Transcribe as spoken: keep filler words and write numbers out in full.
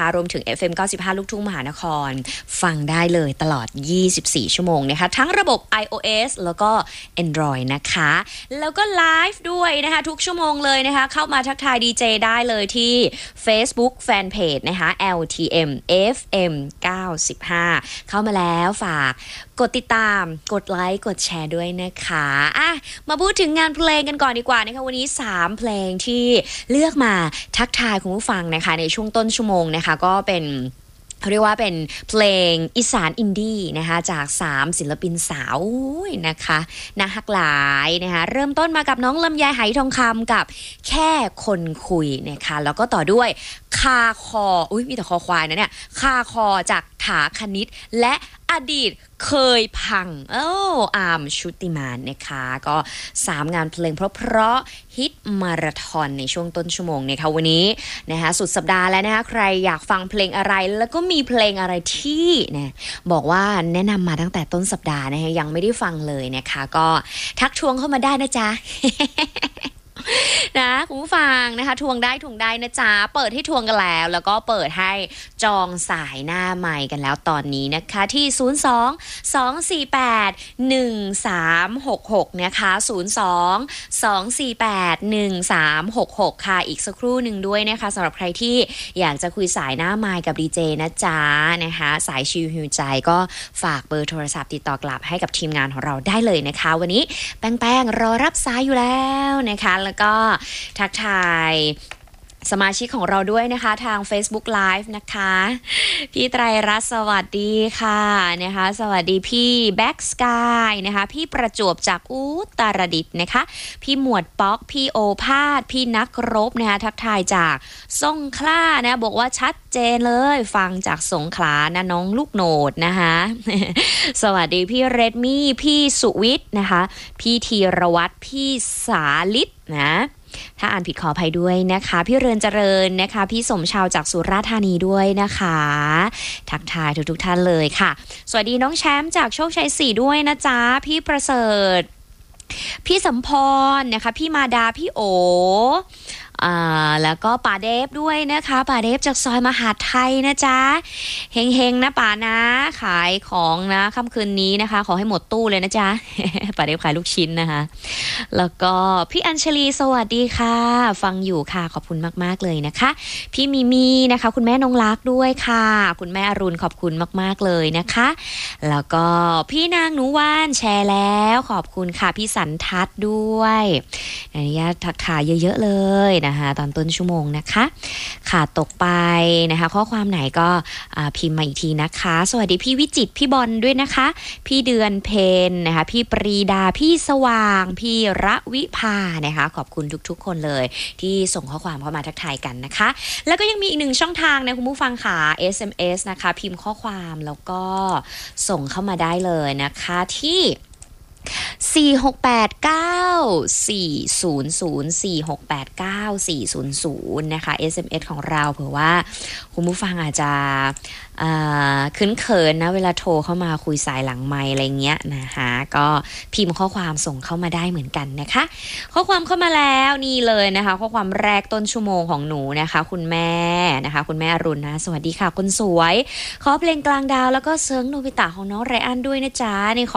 รวมถึง เอฟ เอ็ม เก้าสิบห้า ลูกทุ่งมหานครฟังได้เลยตลอดยี่สิบสี่ชั่วโมงนะคะทั้งระบบ iOS แล้วก็ Android นะคะแล้วก็ไลฟ์ด้วยนะคะทุกชั่วโมงเลยนะคะเข้ามาทักทายดีเจได้เลยที่ Facebook Fanpage นะคะ แอล ที เอ็ม เอฟ เอ็ม เก้าสิบห้า เข้ามาแล้วฝากกดติดตามกดไลค์กดแชร์ด้วยนะคะอ่ะมาพูดถึงงานเพลงกันก่อนดีกว่านะคะวันนี้สามเพลงที่เลือกมาทักทายคุณผู้ฟังนะคะในช่วงต้นชั่วโมงนะคะก็เป็นเขาเรียกว่าเป็นเพลงอีสานอินดี้นะคะจากสามศิลปินสาวนะคะน่าฮักหลายนะคะเริ่มต้นมากับน้องลำไยไหทองคำกับแค่คนคุยนะคะแล้วก็ต่อด้วยคาคออุ้ยมีแต่คอควายนะเนี่ยคาคอจากถาคณิตและอดีตเคยพังโอ้อาร์มชุติมานนะคะก็สามงานเพลงเพราะๆฮิตมาราธอนในช่วงต้นชั่วโมงนะคะวันนี้นะคะสุดสัปดาห์แล้วนะคะใครอยากฟังเพลงอะไรแล้วก็มีเพลงอะไรที่นะบอกว่าแนะนำมาตั้งแต่ต้นสัปดาห์นะคะยังไม่ได้ฟังเลยนะคะก็ทักทวงเข้ามาได้นะจ๊ะ นะคุณผู้ฟังนะคะทวงได้ทวงได้นะจ๊ะเปิดให้ทวงกันแล้วแล้วก็เปิดให้จองสายหน้าใหม่กันแล้วตอนนี้นะคะที่ศูนย์ สอง สอง สี่ แปด หนึ่ง สาม หก หกนะคะศูนย์ สอง สอง สี่ แปด หนึ่ง สาม หก หกค่ะอีกสักครู่หนึ่งด้วยนะคะสำหรับใครที่อยากจะคุยสายหน้าไมค์กับดีเจนะจ๊ะนะคะสายชิลฮิวใจก็ฝากเบอร์โทรศัพท์ติดต่อกลับให้กับทีมงานของเราได้เลยนะคะวันนี้แป้งๆรอรับสายอยู่แล้วนะคะแล้วก็ทักทายสมาชิกของเราด้วยนะคะทาง Facebook Live นะคะพี่ไตรรัตน์สวัสดีค่ะนะคะสวัสดีพี่แบ็กสกายนะคะพี่ประจวบจากอุตรดิตถ์นะคะพี่หมวดป๊อกพี่โอภาสพี่นักรบนะคะทักทายจากสงขลานะบอกว่าชัดเจนเลยฟังจากสงขลานะน้องลูกโหนดนะคะ สวัสดีพี่เรดมี่พี่สุวิทย์นะคะพี่ธีรวัตรพี่สาลิศนะถ้าอ่านผิดขออภัยด้วยนะคะพี่เรือนเจริญนะคะพี่สมชาวจากสุราษฎร์ธานีด้วยนะคะทักทายทุกทุกท่านเลยค่ะสวัสดีน้องแชมป์จากโชคชัยสี่ด้วยนะจ๊ะพี่ประเสริฐพี่สมพรนะคะพี่มาดาพี่โออ่าแล้วก็ป่าเดฟด้วยนะคะป่าเดฟจากซอยมหาดไทยนะจ๊ะเฮงๆนะป่านะขายของนะค่ำคืนนี้นะคะขอให้หมดตู้เลยนะจ๊ะ ป่าเดฟขายลูกชิ้นนะคะแล้วก็พี่อัญชลีสวัสดีค่ะฟังอยู่ค่ะขอบคุณมากๆเลยนะคะพี่มิมี่นะคะคุณแม่น้องรักด้วยค่ะคุณแม่อรุณขอบคุณมากๆเลยนะคะแล้วก็พี่นางหนูว่านแชร์แล้วขอบคุณค่ะพี่สันทัศน์ด้วยอนุญาตทักทายเยอะๆเลยนะคะตอนต้นชั่วโมงนะคะขาดตกไปนะคะข้อความไหนก็พิมพ์มาอีกทีนะคะสวัสดีพี่วิจิตรพี่บอลด้วยนะคะพี่เดือนเพนนะคะพี่ปรีดาพี่สว่างพี่ระวิภานะคะขอบคุณทุกๆคนเลยที่ส่งข้อความเข้ามาทักทายกันนะคะแล้วก็ยังมีอีกหนึ่งช่องทางนะคุณผู้ฟังค่ะ เอส เอ็ม เอส นะคะพิมพ์ข้อความแล้วก็ส่งเข้ามาได้เลยนะคะที่สี่ หก แปด เก้า สี่ ศูนย์ ศูนย์ สี่ หก แปด เก้า สี่ ศูนย์ ศูนย์นะคะ เอส เอ็ม เอส ของเราเผื่อว่าคุณผู้ฟังอาจจะขึ้นเขินนะเวลาโทรเข้ามาคุยสายหลังไมค์อะไรเงี้ยนะคะก็พิมพ์ข้อความส่งเข้ามาได้เหมือนกันนะคะข้อความเข้ามาแล้วนี่เลยนะคะข้อความแรกต้นชั่วโมงของหนูนะคะคุณแม่นะคะคุณแม่อรุณนะสวัสดีค่ะคนสวยขอเพลงกลางดาวแล้วก็เซิร์งโนบิตะของน้องไรอันด้วยนะจ๊ะนี่ขอ